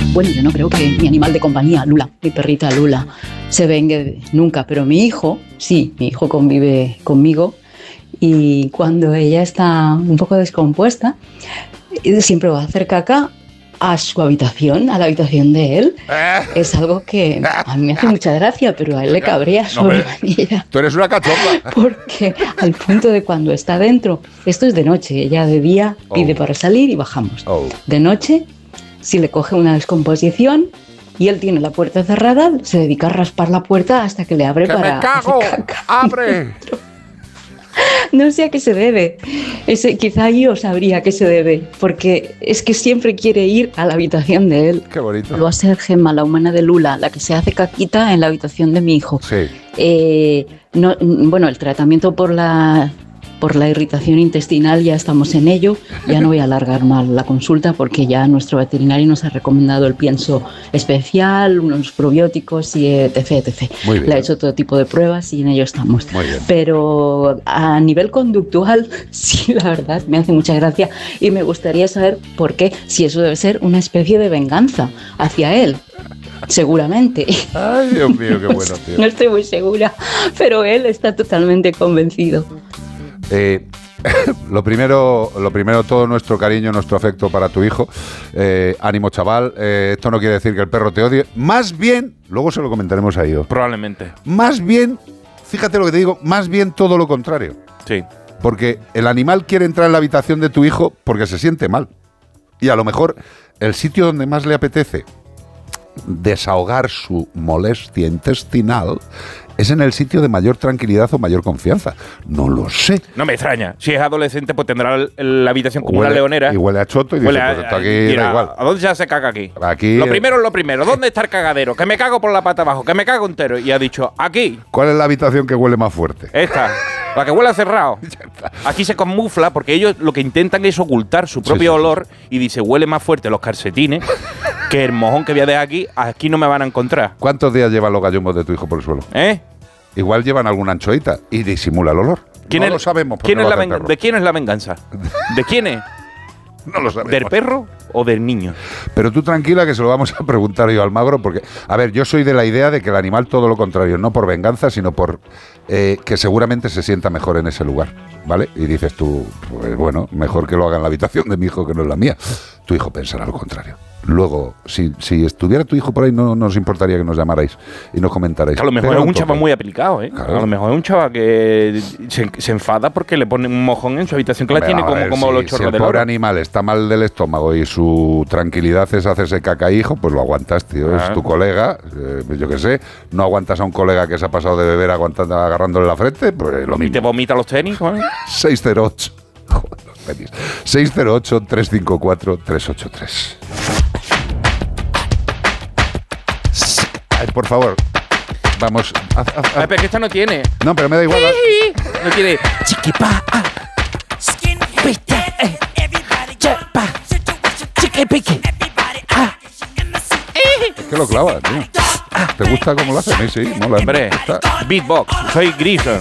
Bueno, yo no creo que mi animal de compañía, Lula, mi perrita Lula, se vengue nunca, pero mi hijo, sí, mi hijo convive conmigo y cuando ella está un poco descompuesta, siempre va a hacer caca a su habitación, a la habitación de él. Es algo que a mí me hace mucha gracia, pero a él le cabrea sobremanera. Tú eres una cachonda. Porque al punto de cuando está dentro, esto es de noche, ella de día pide para salir y bajamos. De noche, si le coge una descomposición y él tiene la puerta cerrada, se dedica a raspar la puerta hasta que le abre para ¡me cago! hacer caca. ¡Abre! No sé a qué se debe. Quizá yo sabría a qué se debe, porque es que siempre quiere ir a la habitación de él. Qué bonito. Va a ser Gemma, la humana de Lula, la que se hace caquita en la habitación de mi hijo. Sí. Bueno, el tratamiento por la irritación intestinal ya estamos en ello. Ya no voy a alargar más la consulta porque ya nuestro veterinario nos ha recomendado el pienso especial, unos probióticos y etc. Muy bien. Le ha hecho todo tipo de pruebas y en ello estamos. Muy bien. Pero a nivel conductual, sí, la verdad, me hace mucha gracia y me gustaría saber por qué, si eso debe ser una especie de venganza hacia él. Seguramente. Ay, Dios mío, qué bueno, tío. No estoy muy segura, pero él está totalmente convencido. Lo primero, todo nuestro cariño, nuestro afecto para tu hijo. Ánimo, chaval. Esto no quiere decir que el perro te odie. Más bien, luego se lo comentaremos a ellos. Probablemente. Más bien, fíjate lo que te digo, más bien todo lo contrario. Sí. Porque el animal quiere entrar en la habitación de tu hijo porque se siente mal. Y a lo mejor el sitio donde más le apetece desahogar su molestia intestinal es en el sitio de mayor tranquilidad o mayor confianza. No lo sé. No me extraña. Si es adolescente, pues tendrá la habitación como una leonera. Y huele a choto y dice, pues esto aquí da igual. ¿A dónde ya se caga aquí? Aquí. Lo primero es lo primero. ¿Dónde está el cagadero? Que me cago por la pata abajo, que me cago entero. Y ha dicho, aquí. ¿Cuál es la habitación que huele más fuerte? Esta. La que huele a cerrado. Aquí se camufla porque ellos lo que intentan es ocultar su propio olor y dice, huele más fuerte los calcetines que el mojón que voy a dejar aquí. Aquí no me van a encontrar. ¿Cuántos días llevan los gallumbos de tu hijo por el suelo? Igual llevan alguna anchoita y disimula el olor. No lo sabemos. ¿De quién es la venganza? ¿De quién es? No lo sabemos. ¿Del perro o del niño? Pero tú tranquila que se lo vamos a preguntar yo al Magro porque, a ver, yo soy de la idea de que el animal todo lo contrario, no por venganza, sino por que seguramente se sienta mejor en ese lugar, ¿vale? Y dices tú, pues bueno, mejor que lo haga en la habitación de mi hijo que no en la mía. Tu hijo pensará lo contrario. Luego, si estuviera tu hijo por ahí, no nos importaría que nos llamarais y nos comentarais. Que a lo mejor es un chaval muy aplicado, ¿eh? Claro. A lo mejor es un chaval que se enfada porque le pone un mojón en su habitación que la tiene como los chorros de el pobre animal está mal del estómago y su tranquilidad es hacerse caca, hijo, pues lo aguantas, tío. Es tu colega, yo qué sé. No aguantas a un colega que se ha pasado de beber agarrándole la frente, pues lo mismo. ¿Y te vomita los tenis, ¿eh? 608. Joder, los tenis. 608-354-383. Ay, por favor, vamos. Ay, pero que esta no tiene. No, pero me da igual. No tiene. Chiquipa. Chiquipiqui. Es que lo clava, tío. ¿Te gusta cómo lo hace? Sí, mola. Hombre, beatbox. Soy Grison.